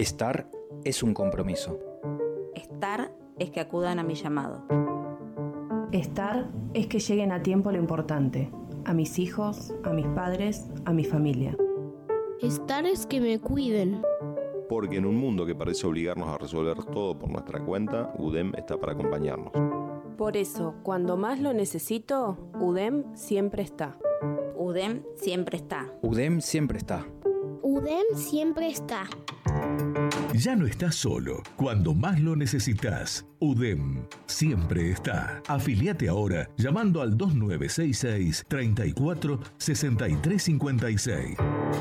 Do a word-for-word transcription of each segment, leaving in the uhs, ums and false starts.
Estar es un compromiso. Estar es que acudan a mi llamado. Estar es que lleguen a tiempo lo importante, a mis hijos, a mis padres, a mi familia. Estar es que me cuiden. Porque en un mundo que parece obligarnos a resolver todo por nuestra cuenta, U D E M está para acompañarnos. Por eso, cuando más lo necesito, U D E M siempre está. U D E M siempre está. U D E M siempre está. U D E M siempre está. Ya no estás solo. Cuando más lo necesitas, U D E M siempre está. Afiliate ahora llamando al dos nueve seis seis, treinta y cuatro, sesenta y tres cincuenta y seis.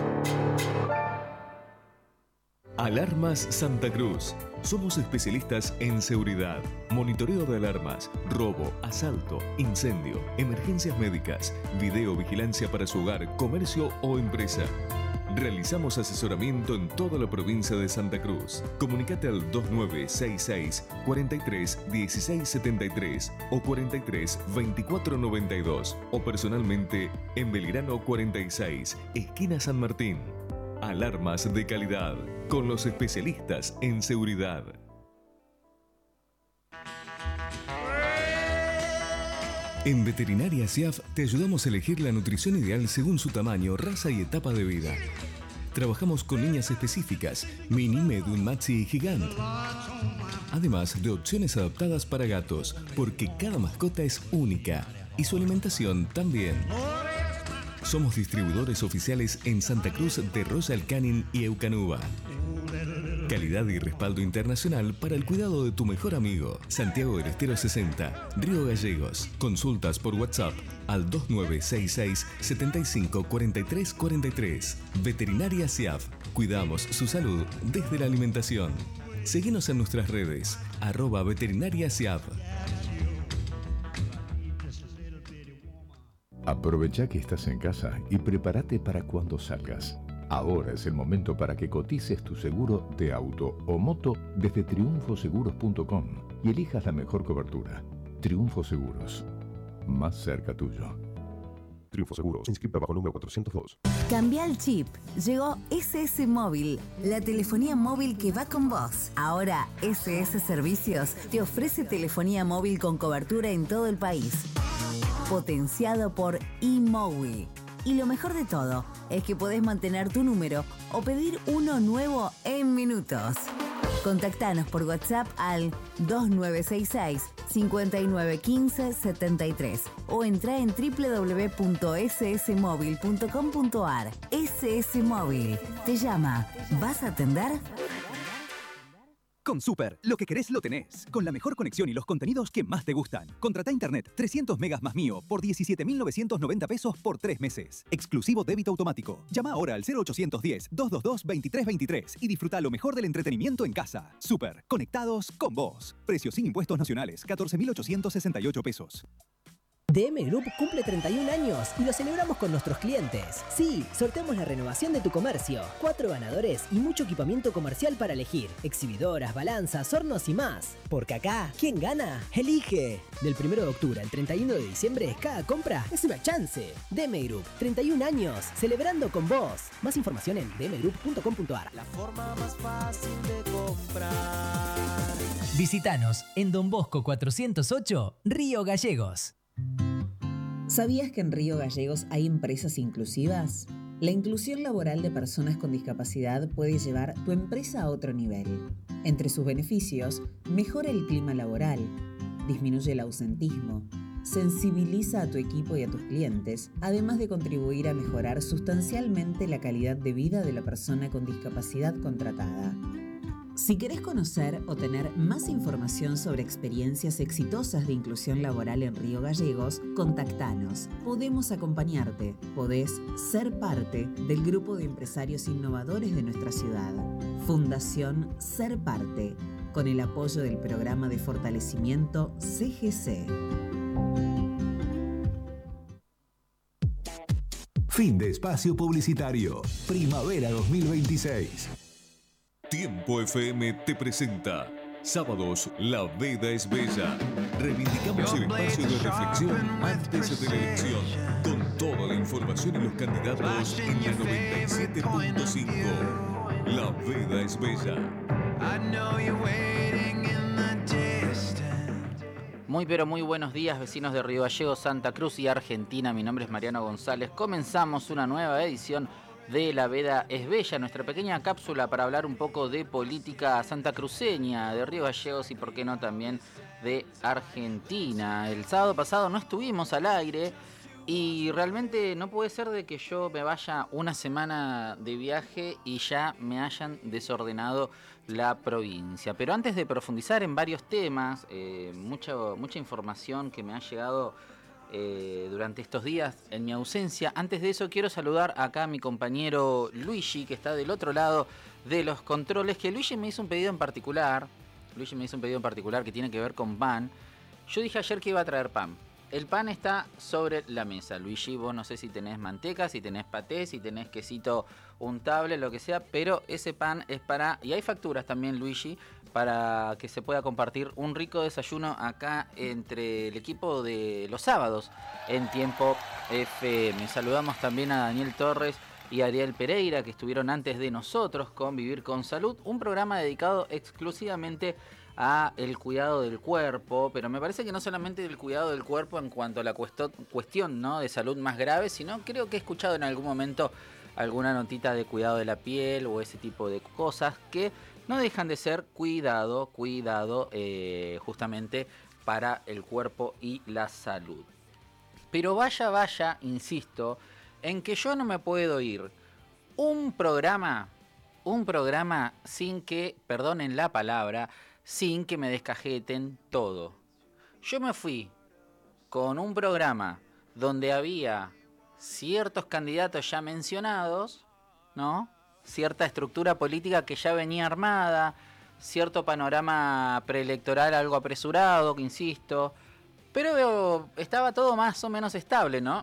Alarmas Santa Cruz. Somos especialistas en seguridad, monitoreo de alarmas, robo, asalto, incendio, emergencias médicas, videovigilancia para su hogar, comercio o empresa. Realizamos asesoramiento en toda la provincia de Santa Cruz. Comunicate al dos nueve seis seis, cuarenta y tres, dieciséis setenta y tres o cuarenta y tres, veinticuatro noventa y dos o personalmente en Belgrano cuarenta y seis, esquina San Martín. Alarmas de calidad, con los especialistas en seguridad. En Veterinaria SIAF te ayudamos a elegir la nutrición ideal según su tamaño, raza y etapa de vida. Trabajamos con líneas específicas, mini, medium, maxi y gigante. Además de opciones adaptadas para gatos, porque cada mascota es única y su alimentación también. Somos distribuidores oficiales en Santa Cruz de Royal Canin y Eukanuba. Calidad y respaldo internacional para el cuidado de tu mejor amigo. Santiago del Estero sesenta, Río Gallegos. Consultas por WhatsApp al dos nueve seis seis, setenta y cinco, cuarenta y tres cuarenta y tres. Veterinaria SIAF. Cuidamos su salud desde la alimentación. Seguinos en nuestras redes, arroba veterinaria SIAF. Aprovecha que estás en casa y prepárate para cuando salgas. Ahora es el momento para que cotices tu seguro de auto o moto desde triunfo seguros punto com y elijas la mejor cobertura. Triunfo Seguros, más cerca tuyo. Triunfo Seguros, inscrita bajo número cuatrocientos dos. Cambia el chip. Llegó S S Móvil, la telefonía móvil que va con vos. Ahora S S Servicios te ofrece telefonía móvil con cobertura en todo el país. Potenciado por eMowi. Y lo mejor de todo es que podés mantener tu número o pedir uno nuevo en minutos. Contactanos por WhatsApp al dos nueve seis seis, cinco nueve uno cinco, siete tres o entra en doble u doble u doble u punto s s móvil punto com punto a r. S S Móvil te llama. ¿Vas a atender? Con Super, lo que querés lo tenés. Con la mejor conexión y los contenidos que más te gustan. Contrata internet trescientos megas más mío por diecisiete mil novecientos noventa pesos por tres meses. Exclusivo débito automático. Llama ahora al cero ochocientos diez, doscientos veintidós, veintitrés veintitrés y disfruta lo mejor del entretenimiento en casa. Super, conectados con vos. Precios sin impuestos nacionales, catorce mil ochocientos sesenta y ocho pesos. D M Group cumple treinta y un años y lo celebramos con nuestros clientes. Sí, sorteamos la renovación de tu comercio. Cuatro ganadores y mucho equipamiento comercial para elegir. Exhibidoras, balanzas, hornos y más. Porque acá, ¿quién gana? ¡Elige! Del primero de octubre al treinta y uno de diciembre, cada compra es una chance. D M Group, treinta y un años, celebrando con vos. Más información en d m group punto com punto a r. La forma más fácil de comprar. Visítanos en Don Bosco cuatrocientos ocho, Río Gallegos. ¿Sabías que en Río Gallegos hay empresas inclusivas? La inclusión laboral de personas con discapacidad puede llevar tu empresa a otro nivel. Entre sus beneficios, mejora el clima laboral, disminuye el ausentismo, sensibiliza a tu equipo y a tus clientes, además de contribuir a mejorar sustancialmente la calidad de vida de la persona con discapacidad contratada. Si querés conocer o tener más información sobre experiencias exitosas de inclusión laboral en Río Gallegos, contactanos. Podemos acompañarte. Podés ser parte del grupo de empresarios innovadores de nuestra ciudad. Fundación Ser Parte, con el apoyo del programa de fortalecimiento C G C. Fin de espacio publicitario. Primavera dos mil veintiséis. Tiempo F M te presenta Sábados, la vida es bella. Reivindicamos el espacio de reflexión antes de la elección, con toda la información y los candidatos en la noventa y siete punto cinco. La vida es bella. Muy pero muy buenos días, vecinos de Río Gallegos, Santa Cruz y Argentina. Mi nombre es Mariano González. Comenzamos una nueva edición de La Veda es Bella, nuestra pequeña cápsula para hablar un poco de política santacruceña, de Río Gallegos y por qué no también de Argentina. El sábado pasado no estuvimos al aire y realmente no puede ser de que yo me vaya una semana de viaje y ya me hayan desordenado la provincia. Pero antes de profundizar en varios temas, eh, mucha, mucha información que me ha llegado eh, durante estos días en mi ausencia, antes de eso quiero saludar acá a mi compañero Luigi, que está del otro lado de los controles, que Luigi me hizo un pedido en particular, Luigi me hizo un pedido en particular que tiene que ver con pan. Yo dije ayer que iba a traer pan. El pan está sobre la mesa. Luigi, vos no sé si tenés manteca, si tenés paté, si tenés quesito untable, lo que sea, pero ese pan es para... Y hay facturas también, Luigi, para que se pueda compartir un rico desayuno acá entre el equipo de los sábados en Tiempo F M. Saludamos también a Daniel Torres y a Ariel Pereira, que estuvieron antes de nosotros con Vivir con Salud, un programa dedicado exclusivamente a el cuidado del cuerpo, pero me parece que no solamente del cuidado del cuerpo en cuanto a la cuesto, cuestión ¿no? de salud más grave, sino creo que he escuchado en algún momento alguna notita de cuidado de la piel o ese tipo de cosas que no dejan de ser cuidado, cuidado eh, justamente para el cuerpo y la salud. Pero vaya, vaya, insisto, en que yo no me puedo ir un programa, un programa sin que, perdonen la palabra, sin que me descajeten todo. Yo me fui con un programa donde había ciertos candidatos ya mencionados, ¿no? Cierta estructura política que ya venía armada, cierto panorama preelectoral algo apresurado, que insisto, pero estaba todo más o menos estable, ¿no?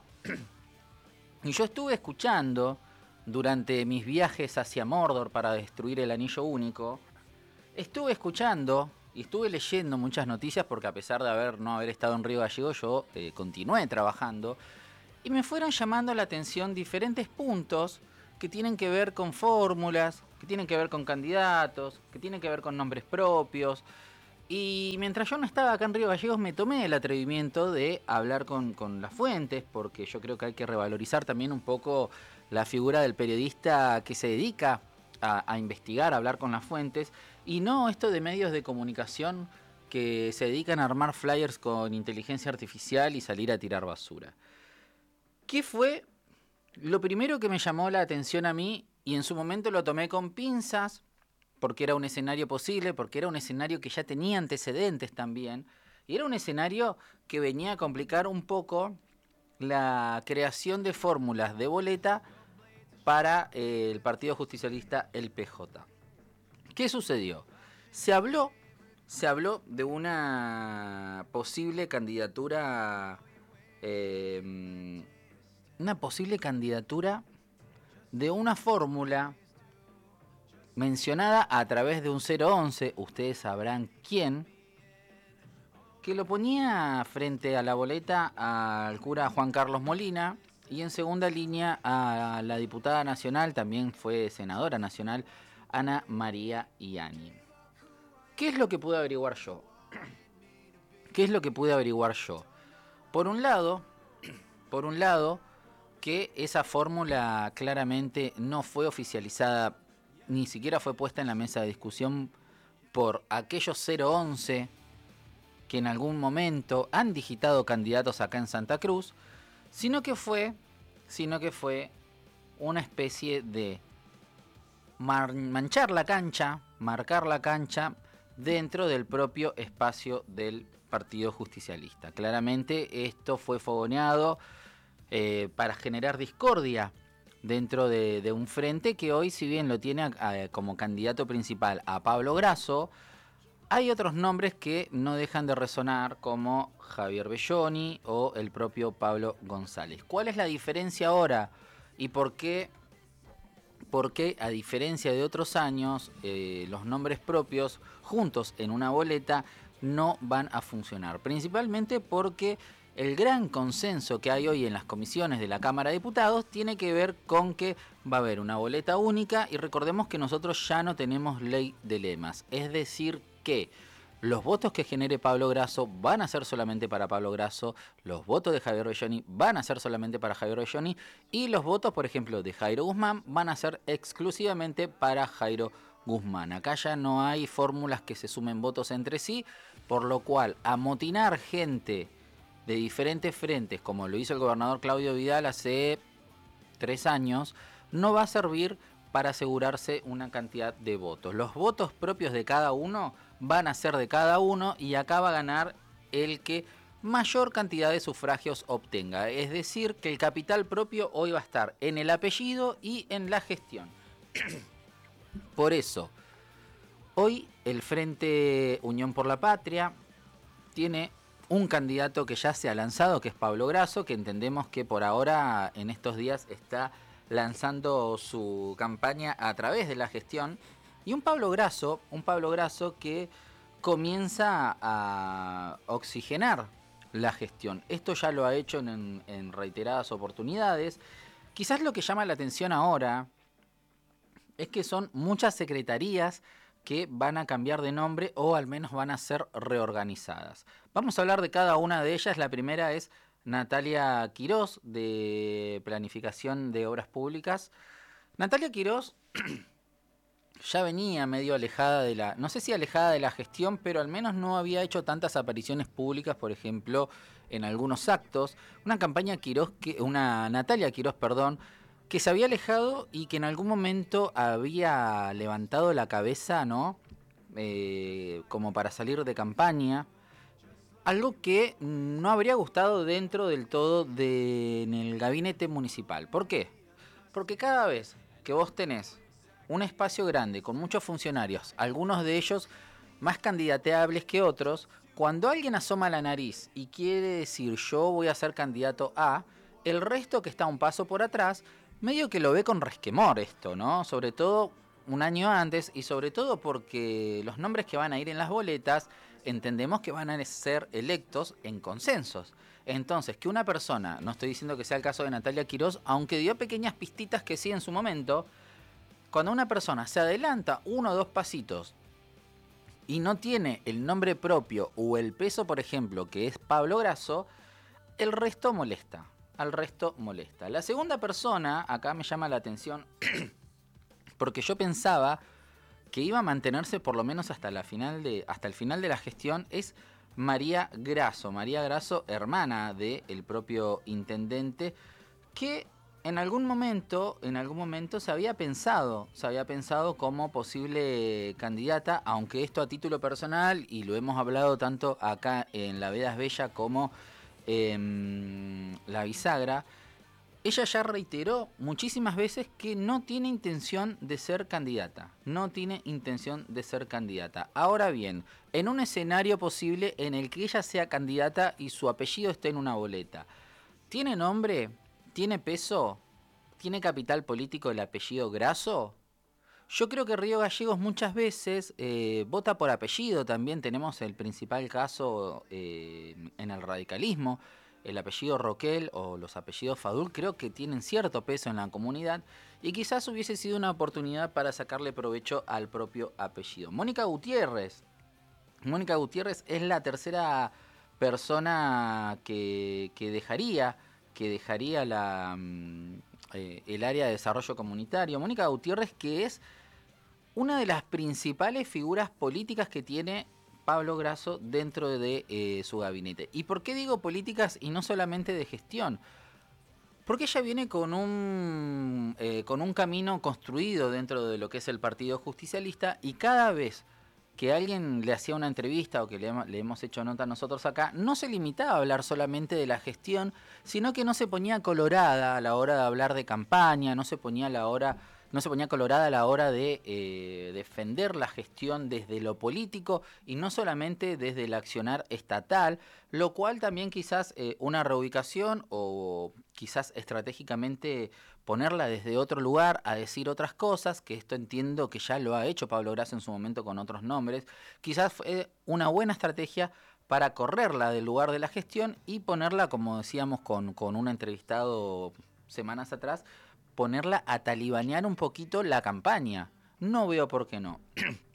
Y yo estuve escuchando durante mis viajes hacia Mordor para destruir el Anillo Único. Estuve escuchando y estuve leyendo muchas noticias porque a pesar de haber no haber estado en Río Gallegos, yo eh, continué trabajando y me fueron llamando la atención diferentes puntos que tienen que ver con fórmulas, que tienen que ver con candidatos, que tienen que ver con nombres propios. Y mientras yo no estaba acá en Río Gallegos me tomé el atrevimiento de hablar con, con las fuentes, porque yo creo que hay que revalorizar también un poco la figura del periodista que se dedica a, a investigar, a hablar con las fuentes, y no esto de medios de comunicación que se dedican a armar flyers con inteligencia artificial y salir a tirar basura. ¿Qué fue lo primero que me llamó la atención a mí? Y en su momento lo tomé con pinzas, porque era un escenario posible, porque era un escenario que ya tenía antecedentes también, y era un escenario que venía a complicar un poco la creación de fórmulas de boleta para eh, el Partido Justicialista, el P J. ¿Qué sucedió? Se habló, se habló de una posible candidatura, eh, una posible candidatura de una fórmula mencionada a través de un cero once, ustedes sabrán quién, que lo ponía frente a la boleta al cura Juan Carlos Molina y en segunda línea a la diputada nacional, también fue senadora nacional, Ana María Ianni. ¿Qué es lo que pude averiguar yo? ¿Qué es lo que pude averiguar yo? Por un lado, por un lado, que esa fórmula claramente no fue oficializada, ni siquiera fue puesta en la mesa de discusión por aquellos cero once que en algún momento han digitado candidatos acá en Santa Cruz, sino que fue, sino que fue una especie de mar- manchar la cancha, marcar la cancha dentro del propio espacio del Partido Justicialista. Claramente esto fue fogoneado eh, para generar discordia dentro de, de un frente que hoy, si bien lo tiene a, como candidato principal a Pablo Grasso, hay otros nombres que no dejan de resonar, como Javier Belloni o el propio Pablo González. ¿Cuál es la diferencia ahora? ¿Y por qué, por qué a diferencia de otros años, eh, los nombres propios juntos en una boleta no van a funcionar? Principalmente porque el gran consenso que hay hoy en las comisiones de la Cámara de Diputados tiene que ver con que va a haber una boleta única y recordemos que nosotros ya no tenemos ley de lemas. Es decir que los votos que genere Pablo Grasso van a ser solamente para Pablo Grasso, los votos de Javier Belloni van a ser solamente para Javier Belloni y los votos, por ejemplo, de Jairo Guzmán van a ser exclusivamente para Jairo Guzmán. Acá ya no hay fórmulas que se sumen votos entre sí, por lo cual amotinar gente de diferentes frentes, como lo hizo el gobernador Claudio Vidal hace tres años, no va a servir para asegurarse una cantidad de votos. Los votos propios de cada uno van a ser de cada uno y acá va a ganar el que mayor cantidad de sufragios obtenga. Es decir, que el capital propio hoy va a estar en el apellido y en la gestión. Por eso, hoy el Frente Unión por la Patria tiene un candidato que ya se ha lanzado, que es Pablo Grasso, que entendemos que por ahora en estos días está lanzando su campaña a través de la gestión. Y un Pablo Grasso, un Pablo Grasso que comienza a oxigenar la gestión. Esto ya lo ha hecho en, en reiteradas oportunidades. Quizás lo que llama la atención ahora es que son muchas secretarías que van a cambiar de nombre o al menos van a ser reorganizadas. Vamos a hablar de cada una de ellas. La primera es Natalia Quirós, de Planificación de Obras Públicas. Natalia Quirós ya venía medio alejada de la, no sé si alejada de la gestión, pero al menos no había hecho tantas apariciones públicas, por ejemplo, en algunos actos. Una campaña Quirós, que, una Natalia Quirós, perdón, que se había alejado y que en algún momento había levantado la cabeza, ¿no? Eh, como para salir de campaña. Algo que no habría gustado dentro del todo de, en el gabinete municipal. ¿Por qué? Porque cada vez que vos tenés un espacio grande con muchos funcionarios, algunos de ellos más candidateables que otros, cuando alguien asoma la nariz y quiere decir yo voy a ser candidato a, el resto que está un paso por atrás, medio que lo ve con resquemor esto, ¿no? Sobre todo un año antes y sobre todo porque los nombres que van a ir en las boletas entendemos que van a ser electos en consensos. Entonces, que una persona, no estoy diciendo que sea el caso de Natalia Quirós, aunque dio pequeñas pistitas que sí en su momento, cuando una persona se adelanta uno o dos pasitos y no tiene el nombre propio o el peso, por ejemplo, que es Pablo Grasso, el resto molesta. Al resto molesta. La segunda persona, acá me llama la atención, porque yo pensaba que iba a mantenerse por lo menos hasta, la final de, hasta el final de la gestión, es María Grasso. María Grasso, hermana del propio intendente, que en algún momento, en algún momento se había pensado, se había pensado como posible candidata, aunque esto a título personal, y lo hemos hablado tanto acá en La Veda es Bella como en La Bisagra, ella ya reiteró muchísimas veces que no tiene intención de ser candidata. No tiene intención de ser candidata. Ahora bien, en un escenario posible en el que ella sea candidata y su apellido esté en una boleta, ¿tiene nombre? ¿Tiene peso? ¿Tiene capital político el apellido Grasso? Yo creo que Río Gallegos muchas veces eh, vota por apellido. También tenemos el principal caso eh, en el radicalismo. El apellido Roquel o los apellidos Fadul creo que tienen cierto peso en la comunidad y quizás hubiese sido una oportunidad para sacarle provecho al propio apellido. Mónica Gutiérrez. Mónica Gutiérrez es la tercera persona que, que dejaría, que dejaría la, eh, el área de desarrollo comunitario. Mónica Gutiérrez, que es una de las principales figuras políticas que tiene Pablo Grasso dentro de eh, su gabinete. ¿Y por qué digo políticas y no solamente de gestión? Porque ella viene con un, eh, con un camino construido dentro de lo que es el Partido Justicialista y cada vez que alguien le hacía una entrevista o que le, le hemos hecho nota nosotros acá, no se limitaba a hablar solamente de la gestión, sino que no se ponía colorada a la hora de hablar de campaña, no se ponía a la hora... No se ponía colorada a la hora de eh, defender la gestión desde lo político y no solamente desde el accionar estatal, lo cual también quizás eh, una reubicación o quizás estratégicamente ponerla desde otro lugar a decir otras cosas, que esto entiendo que ya lo ha hecho Pablo Grasso en su momento con otros nombres, quizás fue una buena estrategia para correrla del lugar de la gestión y ponerla, como decíamos con, con un entrevistado semanas atrás, ponerla a talibanear un poquito la campaña. No veo por qué no.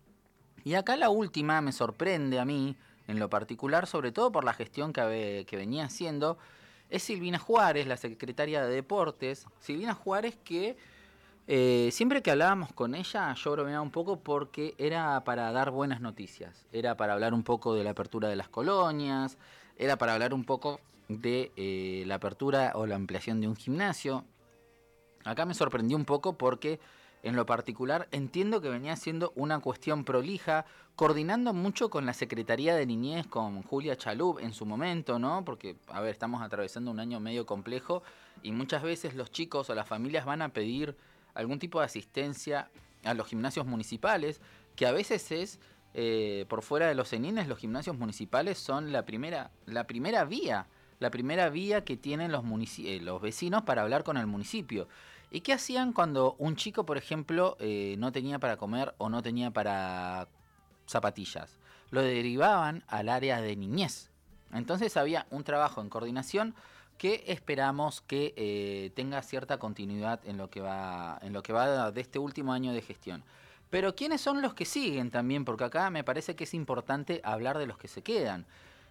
Y acá la última me sorprende a mí, en lo particular, sobre todo por la gestión que, que venía haciendo, es Silvina Juárez, la secretaria de Deportes. Silvina Juárez que eh, siempre que hablábamos con ella yo bromeaba un poco porque era para dar buenas noticias. Era para hablar un poco de la apertura de las colonias, era para hablar un poco de eh, la apertura o la ampliación de un gimnasio. Acá me sorprendió un poco porque en lo particular entiendo que venía siendo una cuestión prolija, coordinando mucho con la Secretaría de Niñez, con Julia Chalup en su momento, ¿no? Porque, a ver, estamos atravesando un año medio complejo y muchas veces los chicos o las familias van a pedir algún tipo de asistencia a los gimnasios municipales, que a veces es, eh, por fuera de los cenines, los gimnasios municipales son la primera, la primera vía, la primera vía que tienen los, munici- eh, los vecinos para hablar con el municipio. ¿Y qué hacían cuando un chico, por ejemplo, eh, no tenía para comer o no tenía para zapatillas? Lo derivaban al área de niñez. Entonces había un trabajo en coordinación que esperamos que eh, tenga cierta continuidad en lo que va, en lo que va de este último año de gestión. Pero ¿quiénes son los que siguen también? Porque acá me parece que es importante hablar de los que se quedan.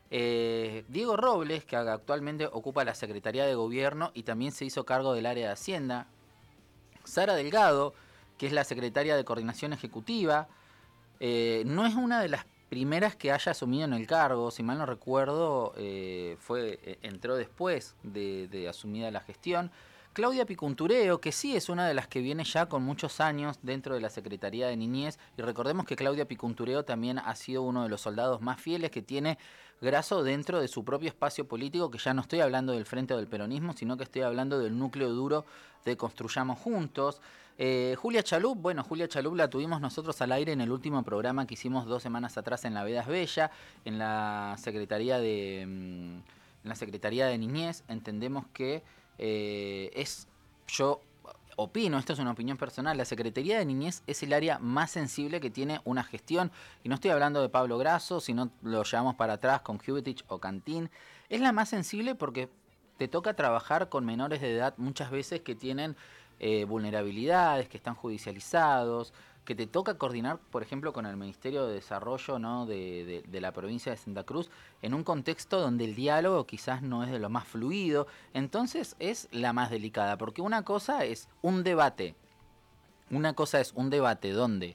Eh, Diego Robles, que actualmente ocupa la Secretaría de Gobierno y también se hizo cargo del área de Hacienda. Sara Delgado, que es la secretaria de Coordinación Ejecutiva, eh, no es una de las primeras que haya asumido en el cargo, si mal no recuerdo, eh, fue eh, entró después de, de asumida la gestión. Claudia Picuntureo, que sí es una de las que viene ya con muchos años dentro de la Secretaría de Niñez, y recordemos que Claudia Picuntureo también ha sido uno de los soldados más fieles que tiene Grasso dentro de su propio espacio político, que ya no estoy hablando del Frente o del Peronismo, sino que estoy hablando del núcleo duro de Construyamos Juntos. Eh, Julia Chalup, bueno, Julia Chalup la tuvimos nosotros al aire en el último programa que hicimos dos semanas atrás en La Veda es Bella, en la Secretaría de, en la Secretaría de Niñez. Entendemos que eh, es, yo opino, esto es una opinión personal, la Secretaría de Niñez es el área más sensible que tiene una gestión, y no estoy hablando de Pablo Grasso, si no lo llevamos para atrás con Jubitich o Cantín. Es la más sensible porque te toca trabajar con menores de edad muchas veces que tienen eh, vulnerabilidades, que están judicializados, que te toca coordinar, por ejemplo, con el Ministerio de Desarrollo, ¿no? de, de, de la provincia de Santa Cruz, en un contexto donde el diálogo quizás no es de lo más fluido. Entonces es la más delicada, porque una cosa es un debate, una cosa es un debate donde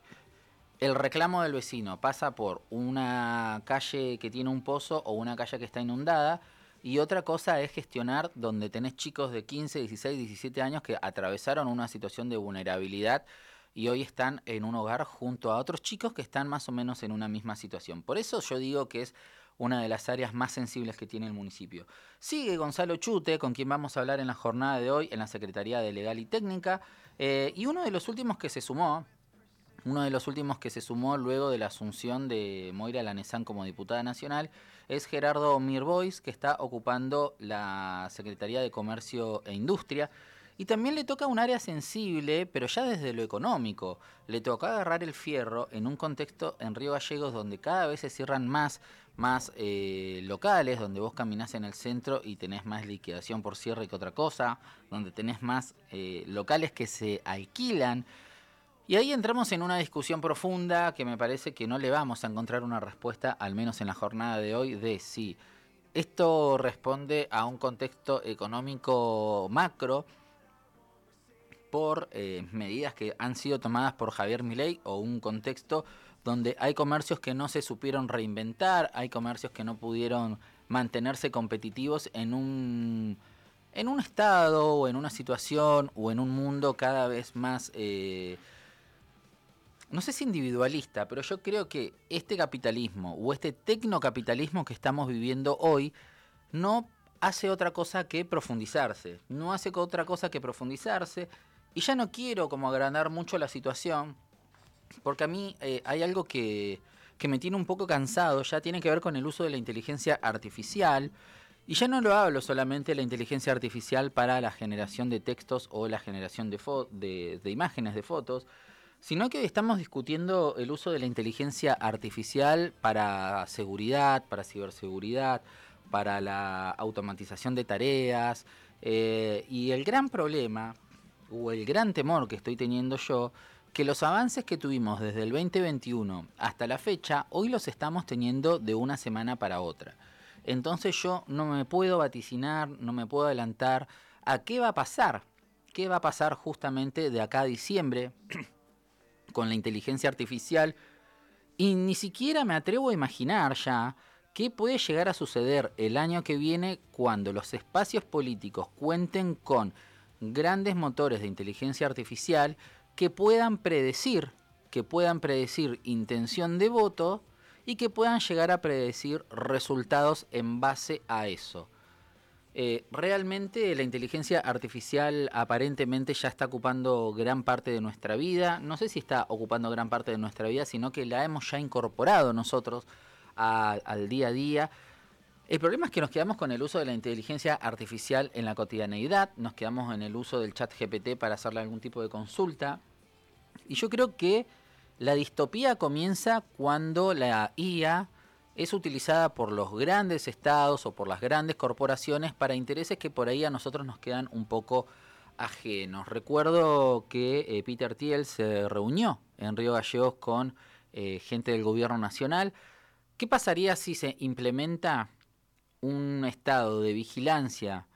el reclamo del vecino pasa por una calle que tiene un pozo o una calle que está inundada, y otra cosa es gestionar donde tenés chicos de quince, dieciséis, diecisiete años que atravesaron una situación de vulnerabilidad y hoy están en un hogar junto a otros chicos que están más o menos en una misma situación. Por eso yo digo que es una de las áreas más sensibles que tiene el municipio. Sigue Gonzalo Chute, con quien vamos a hablar en la jornada de hoy en la Secretaría de Legal y Técnica, eh, y uno de los últimos que se sumó, uno de los últimos que se sumó luego de la asunción de Moira Lanezán como diputada nacional, es Gerardo Mirbois, que está ocupando la Secretaría de Comercio e Industria. Y también le toca un área sensible, pero ya desde lo económico. Le toca agarrar el fierro en un contexto en Río Gallegos donde cada vez se cierran más, más eh, locales, donde vos caminás en el centro y tenés más liquidación por cierre que otra cosa, donde tenés más eh, locales que se alquilan. Y ahí entramos en una discusión profunda que me parece que no le vamos a encontrar una respuesta, al menos en la jornada de hoy, de si esto responde a un contexto económico macro, por eh, medidas que han sido tomadas por Javier Milei, o un contexto donde hay comercios que no se supieron reinventar, hay comercios que no pudieron mantenerse competitivos en un, en un estado o en una situación o en un mundo cada vez más, eh, no sé si individualista, pero yo creo que este capitalismo o este tecnocapitalismo que estamos viviendo hoy no hace otra cosa que profundizarse, no hace otra cosa que profundizarse. Y ya no quiero como agrandar mucho la situación, porque a mí eh, hay algo que, que me tiene un poco cansado, ya tiene que ver con el uso de la inteligencia artificial. Y ya no lo hablo solamente de la inteligencia artificial para la generación de textos o la generación de, fo- de, de imágenes, de fotos, sino que hoy estamos discutiendo el uso de la inteligencia artificial para seguridad, para ciberseguridad, para la automatización de tareas, eh, y el gran problema, o el gran temor que estoy teniendo yo, que los avances que tuvimos desde el veinte veintiuno hasta la fecha, hoy los estamos teniendo de una semana para otra. Entonces yo no me puedo vaticinar, no me puedo adelantar a qué va a pasar, qué va a pasar justamente de acá a diciembre con la inteligencia artificial, y ni siquiera me atrevo a imaginar ya qué puede llegar a suceder el año que viene cuando los espacios políticos cuenten con grandes motores de inteligencia artificial que puedan predecir, que puedan predecir intención de voto y que puedan llegar a predecir resultados en base a eso. Eh, realmente la inteligencia artificial aparentemente ya está ocupando gran parte de nuestra vida. No sé si está ocupando gran parte de nuestra vida, sino que la hemos ya incorporado nosotros a, al día a día. El problema es que nos quedamos con el uso de la inteligencia artificial en la cotidianeidad, nos quedamos en el uso del chat G P T para hacerle algún tipo de consulta. Y yo creo que la distopía comienza cuando la I A es utilizada por los grandes estados o por las grandes corporaciones para intereses que por ahí a nosotros nos quedan un poco ajenos. Recuerdo que eh, Peter Thiel se reunió en Río Gallegos con eh, gente del gobierno nacional. ¿Qué pasaría si se implementa un estado de vigilancia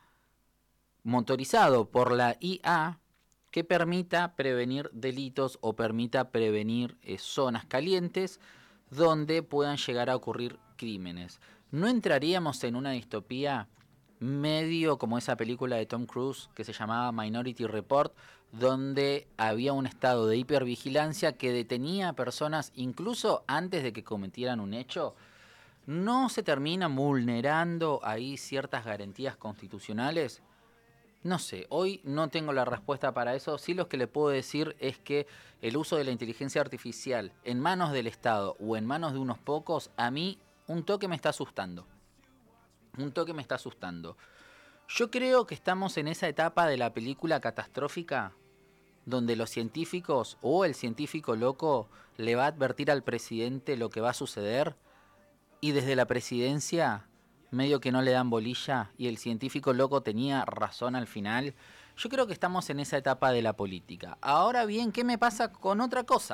motorizado por la I A que permita prevenir delitos o permita prevenir eh, zonas calientes donde puedan llegar a ocurrir crímenes? ¿No entraríamos en una distopía medio como esa película de Tom Cruise que se llamaba Minority Report, donde había un estado de hipervigilancia que detenía a personas incluso antes de que cometieran un hecho? ¿No se terminan vulnerando ahí ciertas garantías constitucionales? No sé, hoy no tengo la respuesta para eso. Sí, lo que le puedo decir es que el uso de la inteligencia artificial en manos del Estado o en manos de unos pocos, a mí un toque me está asustando. Un toque me está asustando. Yo creo que estamos en esa etapa de la película catastrófica donde los científicos o el científico loco le va a advertir al presidente lo que va a suceder, y desde la presidencia medio que no le dan bolilla y el científico loco tenía razón al final. Yo creo que estamos en esa etapa de la política. Ahora bien, ¿qué me pasa con otra cosa?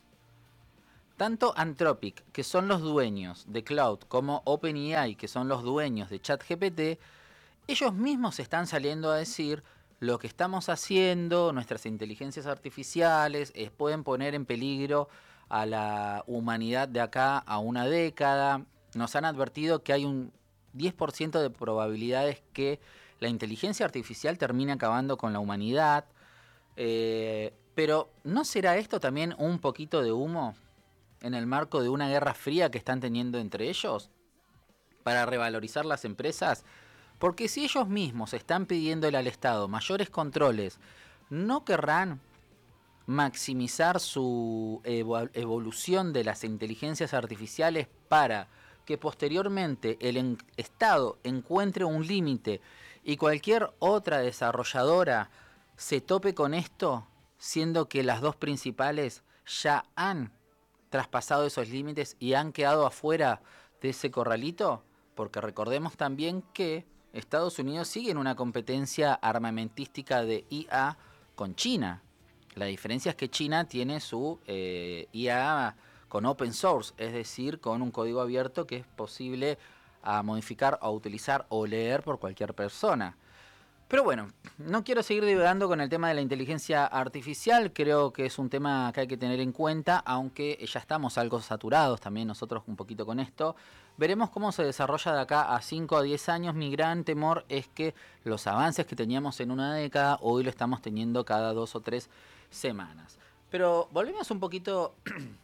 Tanto Anthropic, que son los dueños de Cloud, como OpenAI, que son los dueños de ChatGPT, ellos mismos están saliendo a decir: lo que estamos haciendo, nuestras inteligencias artificiales, es, pueden poner en peligro a la humanidad de acá a una década. Nos han advertido que hay un diez por ciento de probabilidades que la inteligencia artificial termine acabando con la humanidad. Eh, pero ¿no será esto también un poquito de humo en el marco de una guerra fría que están teniendo entre ellos para revalorizar las empresas? Porque si ellos mismos están pidiéndole al Estado mayores controles, ¿no querrán maximizar su evo- evolución de las inteligencias artificiales para que posteriormente el en- Estado encuentre un límite y cualquier otra desarrolladora se tope con esto, siendo que las dos principales ya han traspasado esos límites y han quedado afuera de ese corralito? Porque recordemos también que Estados Unidos sigue en una competencia armamentística de I A con China. La diferencia es que China tiene su eh, I A con open source, es decir, con un código abierto que es posible a modificar, a utilizar o leer por cualquier persona. Pero bueno, no quiero seguir divagando con el tema de la inteligencia artificial. Creo que es un tema que hay que tener en cuenta, aunque ya estamos algo saturados también nosotros un poquito con esto. Veremos cómo se desarrolla de acá a cinco a diez años. Mi gran temor es que los avances que teníamos en una década, hoy lo estamos teniendo cada dos o tres semanas. Pero volvemos un poquito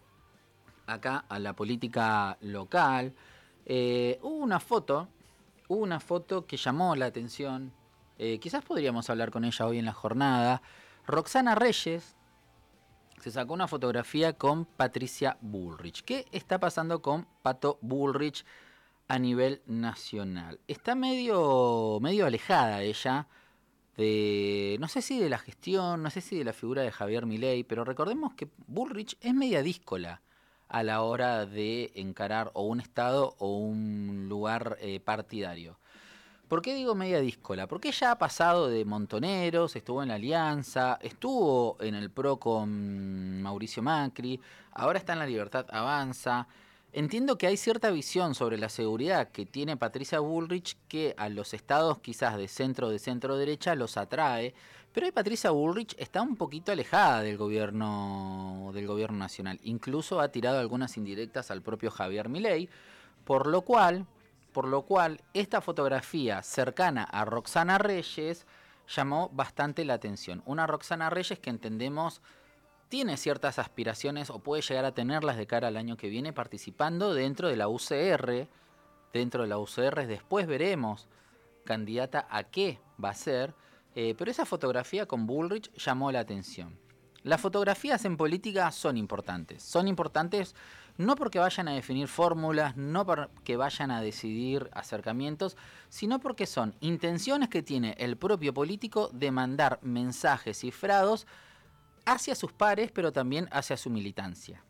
acá a la política local. Eh, hubo una foto, hubo una foto que llamó la atención. Eh, quizás podríamos hablar con ella hoy en la jornada. Roxana Reyes se sacó una fotografía con Patricia Bullrich. ¿Qué está pasando con Pato Bullrich a nivel nacional? Está medio, medio alejada ella de, no sé si de la gestión, no sé si de la figura de Javier Milei, pero recordemos que Bullrich es media díscola a la hora de encarar o un estado o un lugar eh, partidario. ¿Por qué digo media díscola? Porque ella ha pasado de Montoneros, estuvo en la Alianza, estuvo en el PRO con Mauricio Macri, ahora está en La Libertad Avanza. Entiendo que hay cierta visión sobre la seguridad que tiene Patricia Bullrich que a los estados quizás de centro de centro derecha los atrae, pero hoy Patricia Bullrich está un poquito alejada del gobierno del gobierno nacional. Incluso ha tirado algunas indirectas al propio Javier Milei, por lo cual, por lo cual esta fotografía cercana a Roxana Reyes llamó bastante la atención. Una Roxana Reyes que entendemos tiene ciertas aspiraciones o puede llegar a tenerlas de cara al año que viene participando dentro de la U C R. Dentro de la U C R después veremos candidata a qué va a ser, eh, pero esa fotografía con Bullrich llamó la atención. Las fotografías en política son importantes. Son importantes no porque vayan a definir fórmulas, no porque vayan a decidir acercamientos, sino porque son intenciones que tiene el propio político de mandar mensajes cifrados hacia sus pares, pero también hacia su militancia.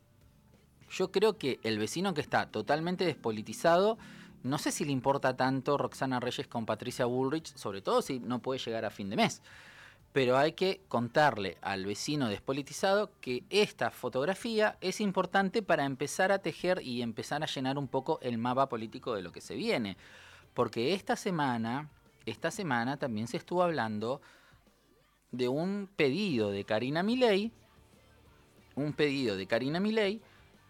Yo creo que el vecino que está totalmente despolitizado, no sé si le importa tanto Roxana Reyes con Patricia Bullrich, sobre todo si no puede llegar a fin de mes. Pero hay que contarle al vecino despolitizado que esta fotografía es importante para empezar a tejer y empezar a llenar un poco el mapa político de lo que se viene. Porque esta semana, esta semana también se estuvo hablando de un pedido de Karina Milei, un pedido de Karina Milei,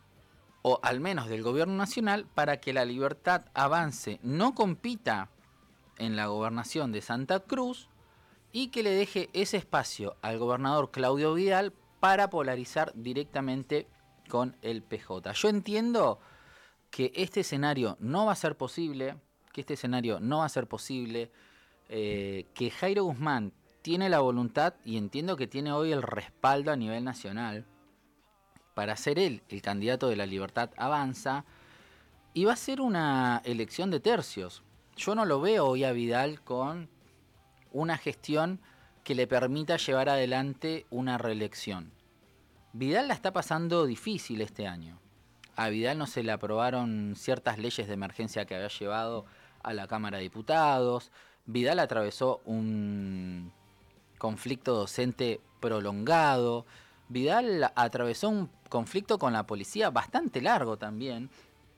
o al menos del gobierno nacional, para que La Libertad Avance no compita en la gobernación de Santa Cruz y que le deje ese espacio al gobernador Claudio Vidal para polarizar directamente con el P J. Yo entiendo que este escenario no va a ser posible, que este escenario no va a ser posible, eh, que Jairo Guzmán tiene la voluntad y entiendo que tiene hoy el respaldo a nivel nacional para ser él el candidato de La Libertad Avanza, y va a ser una elección de tercios. Yo no lo veo hoy a Vidal con una gestión que le permita llevar adelante una reelección. Vidal la está pasando difícil este año. A Vidal no se le aprobaron ciertas leyes de emergencia que había llevado a la Cámara de Diputados. Vidal atravesó un conflicto docente prolongado. Vidal atravesó un conflicto con la policía bastante largo también.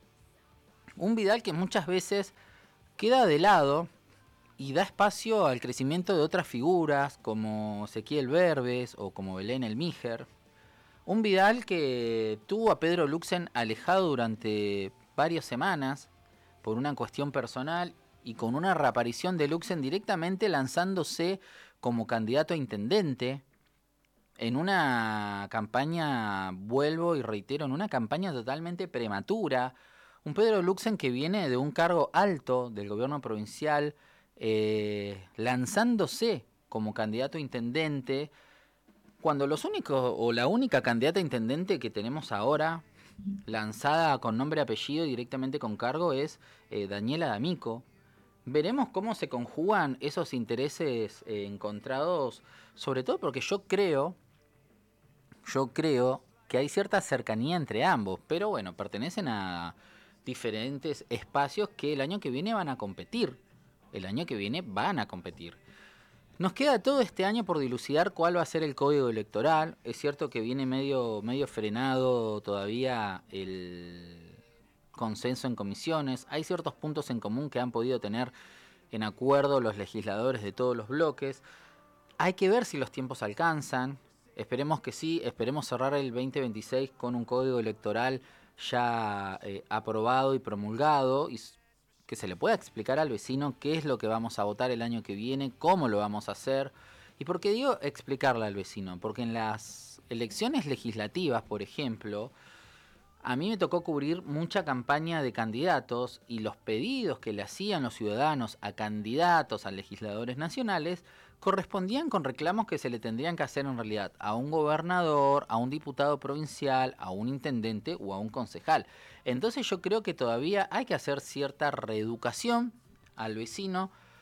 Un Vidal que muchas veces queda de lado y da espacio al crecimiento de otras figuras como Ezequiel Verbes o como Belén Elmíger. Un Vidal que tuvo a Pedro Luxen alejado durante varias semanas por una cuestión personal y con una reaparición de Luxen directamente lanzándose como candidato a intendente en una campaña, vuelvo y reitero, en una campaña totalmente prematura. Un Pedro Luxen que viene de un cargo alto del gobierno provincial, eh, lanzándose como candidato a intendente, cuando los únicos o la única candidata a intendente que tenemos ahora, lanzada con nombre y apellido directamente con cargo, es eh, Daniela D'Amico. Veremos cómo se conjugan esos intereses eh, encontrados, sobre todo porque yo creo, yo creo que hay cierta cercanía entre ambos, pero bueno, pertenecen a diferentes espacios que el año que viene van a competir. El año que viene van a competir. Nos queda todo este año por dilucidar cuál va a ser el código electoral. Es cierto que viene medio, medio frenado todavía el consenso en comisiones. Hay ciertos puntos en común que han podido tener en acuerdo los legisladores de todos los bloques. Hay que ver si los tiempos alcanzan. Esperemos que sí. Esperemos cerrar el veinte veintiséis con un código electoral ya eh, aprobado y promulgado y que se le pueda explicar al vecino qué es lo que vamos a votar el año que viene, cómo lo vamos a hacer. ¿Y por qué digo explicarle al vecino? Porque en las elecciones legislativas, por ejemplo, a mí me tocó cubrir mucha campaña de candidatos y los pedidos que le hacían los ciudadanos a candidatos, a legisladores nacionales, correspondían con reclamos que se le tendrían que hacer en realidad a un gobernador, a un diputado provincial, a un intendente o a un concejal. Entonces yo creo que todavía hay que hacer cierta reeducación al vecino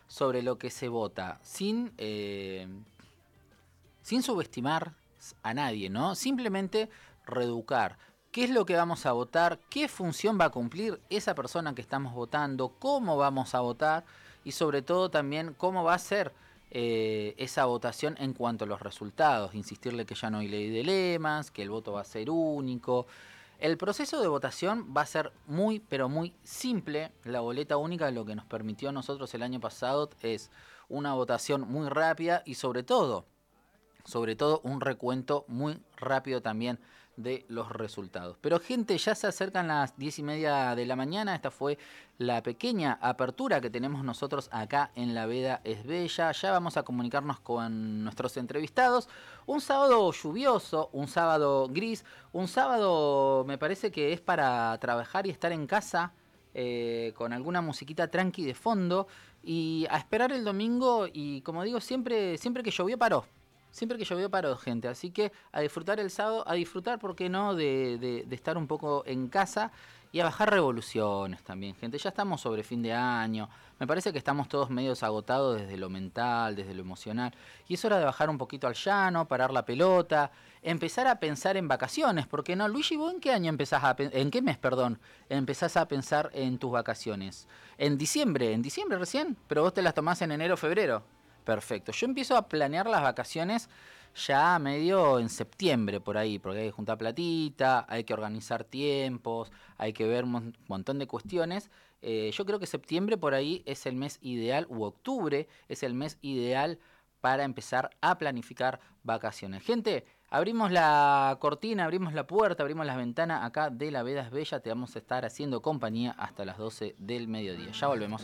sobre lo que se vota, sin, eh, sin subestimar a nadie, ¿no? Simplemente reeducar. ¿Qué es lo que vamos a votar? ¿Qué función va a cumplir esa persona que estamos votando? ¿Cómo vamos a votar? Y sobre todo también cómo va a ser eh, esa votación en cuanto a los resultados. Insistirle que ya no hay ley de lemas, que el voto va a ser único. El proceso de votación va a ser muy, pero muy simple. La boleta única lo que nos permitió a nosotros el año pasado es una votación muy rápida y sobre todo, sobre todo un recuento muy rápido también de los resultados. Pero gente, ya se acercan las diez y media de la mañana. Esta fue la pequeña apertura que tenemos nosotros acá en La Veda es Bella. Ya vamos a comunicarnos con nuestros entrevistados. Un sábado lluvioso, un sábado gris, un sábado me parece que es para trabajar y estar en casa eh, con alguna musiquita tranqui de fondo y a esperar el domingo. Y como digo, siempre, siempre que llovió paró. Siempre que llovió paró, gente. Así que a disfrutar el sábado, a disfrutar, ¿por qué no?, de, de, de estar un poco en casa y a bajar revoluciones también, gente. Ya estamos sobre fin de año. Me parece que estamos todos medios agotados desde lo mental, desde lo emocional. Y es hora de bajar un poquito al llano, parar la pelota, empezar a pensar en vacaciones. ¿Por qué no? Luigi, ¿vos en qué año empezás a pe- en qué mes, perdón, empezás a pensar en tus vacaciones? En diciembre, en diciembre recién, pero vos te las tomás en enero, febrero. Perfecto. Yo empiezo a planear las vacaciones ya medio en septiembre por ahí, porque hay que juntar platita, hay que organizar tiempos, hay que ver un montón de cuestiones. Eh, yo creo que septiembre por ahí es el mes ideal, u octubre es el mes ideal para empezar a planificar vacaciones. Gente, abrimos la cortina, abrimos la puerta, abrimos las ventanas acá de La Veda es Bella. Te vamos a estar haciendo compañía hasta las doce del mediodía. Ya volvemos.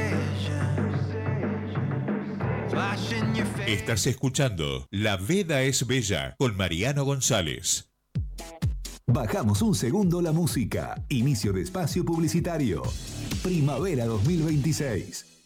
Estás escuchando La Veda es Bella con Mariano González. Bajamos un segundo la música. Inicio de espacio publicitario. Primavera dos mil veintiséis.